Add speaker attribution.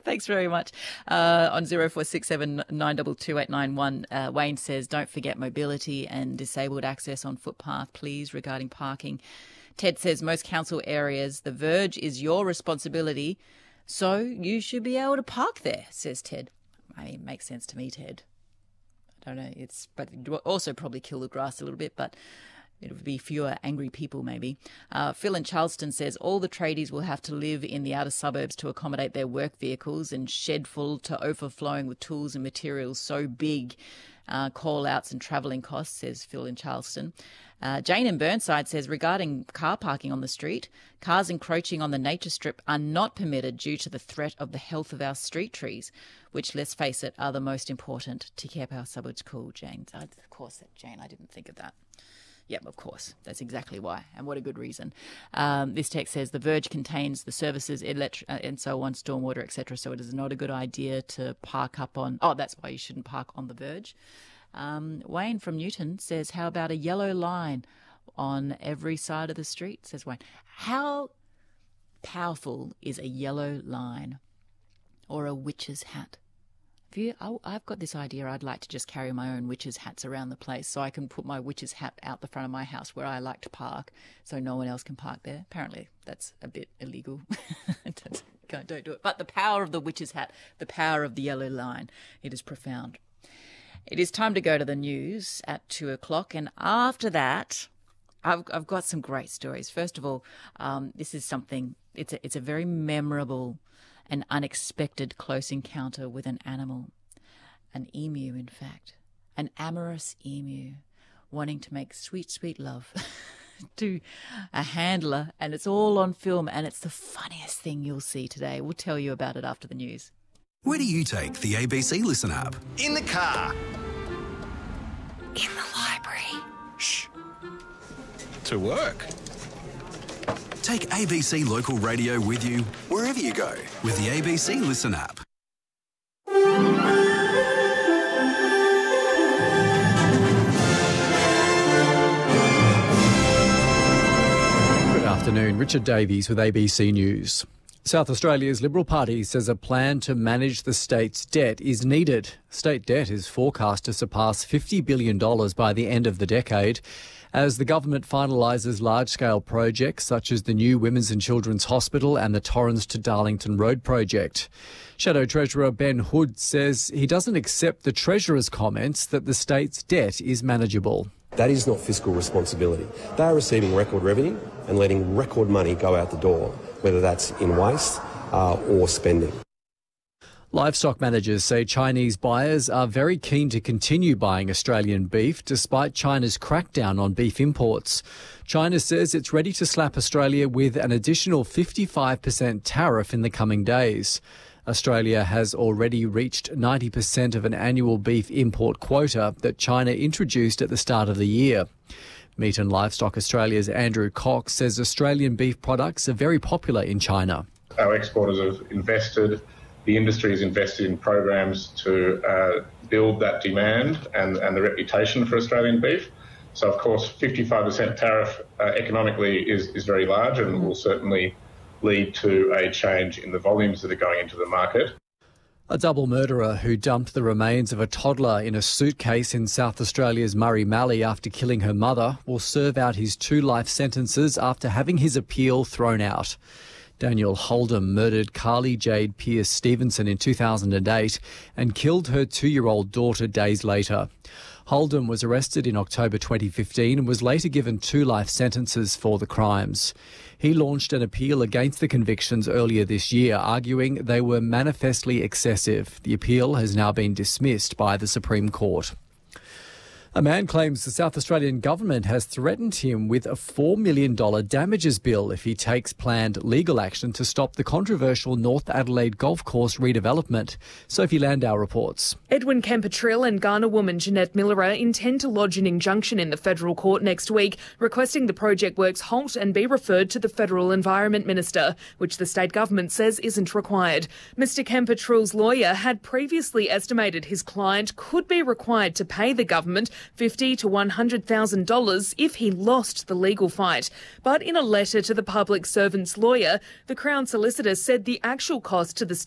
Speaker 1: Thanks very much. On 0467 922 891, Wayne says, don't forget mobility and disabled access on footpath, please, regarding parking. Ted says, most council areas, the verge is your responsibility, so you should be able to park there, says Ted. I mean, it makes sense to me, Ted. I don't know. But it would also probably kill the grass a little bit, but it would be fewer angry people maybe. Phil in Charleston says all the tradies will have to live in the outer suburbs to accommodate their work vehicles, and shed full to overflowing with tools and materials so big. Call-outs and travelling costs, says Phil in Charleston. Jane in Burnside says, regarding car parking on the street, cars encroaching on the nature strip are not permitted due to the threat of the health of our street trees, which, let's face it, are the most important to keep our suburbs cool, Jane. Of course, Jane, I didn't think of that. Yep, of course. That's exactly why. And what a good reason. This text says the verge contains the services, and so on, stormwater, etc. So it is not a good idea to park up on... Oh, that's why you shouldn't park on the verge. Wayne from Newton says, how about a yellow line on every side of the street, says Wayne. How powerful is a yellow line or a witch's hat? I've got this idea. I'd like to just carry my own witch's hats around the place so I can put my witch's hat out the front of my house where I like to park so no one else can park there. Apparently that's a bit illegal. Don't do it. But the power of the witch's hat, the power of the yellow line, it is profound. It is time to go to the news at 2:00. And after that, I've got some great stories. First of all, this is something, it's a very memorable an unexpected close encounter with an animal, an emu, in fact, an amorous emu wanting to make sweet, sweet love to a handler, and it's all on film, and it's the funniest thing you'll see today. We'll tell you about it after the news.
Speaker 2: Where do you take the ABC Listen app?
Speaker 3: In the car.
Speaker 4: In the library.
Speaker 3: Shh. To work.
Speaker 2: Take ABC Local Radio with you wherever you go with the ABC Listen app.
Speaker 5: Good afternoon, Richard Davies with ABC News. South Australia's Liberal Party says a plan to manage the state's debt is needed. State debt is forecast to surpass $50 billion by the end of the decade, as the government finalises large-scale projects such as the new Women's and Children's Hospital and the Torrens to Darlington Road project. Shadow Treasurer Ben Hood says he doesn't accept the Treasurer's comments that the state's debt is manageable.
Speaker 6: That is not fiscal responsibility. They are receiving record revenue and letting record money go out the door, whether that's in waste or spending.
Speaker 5: Livestock managers say Chinese buyers are very keen to continue buying Australian beef despite China's crackdown on beef imports. China says it's ready to slap Australia with an additional 55% tariff in the coming days. Australia has already reached 90% of an annual beef import quota that China introduced at the start of the year. Meat and Livestock Australia's Andrew Cox says Australian beef products are very popular in China.
Speaker 7: Our exporters have invested. The industry has invested in programs to build that demand and the reputation for Australian beef. So, of course, 55% tariff economically is very large and will certainly lead to a change in the volumes that are going into the market.
Speaker 5: A double murderer who dumped the remains of a toddler in a suitcase in South Australia's Murray Mallee after killing her mother will serve out his 2 life sentences after having his appeal thrown out. Daniel Holdom murdered Carly Jade Pierce Stevenson in 2008 and killed her 2-year-old daughter days later. Holdom was arrested in October 2015 and was later given 2 life sentences for the crimes. He launched an appeal against the convictions earlier this year, arguing they were manifestly excessive. The appeal has now been dismissed by the Supreme Court. A man claims the South Australian government has threatened him with a $4 million damages bill if he takes planned legal action to stop the controversial North Adelaide golf course redevelopment. Sophie Landau reports.
Speaker 8: Edwin Kemper-Trill and Ghana woman Jeanette Millerer intend to lodge an injunction in the federal court next week, requesting the project works halt and be referred to the federal Environment Minister, which the state government says isn't required. Mr Kemper-Trill's lawyer had previously estimated his client could be required to pay the government $50,000 to $100,000 if he lost the legal fight. But in a letter to the public servant's lawyer, the Crown solicitor said the actual cost to the